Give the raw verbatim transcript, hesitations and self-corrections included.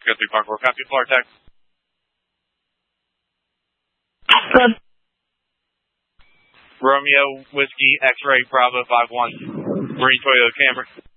Go three Park four, copy Florida Tech. Good. Romeo Whiskey X-Ray Bravo five one, Marine Toyota Camry.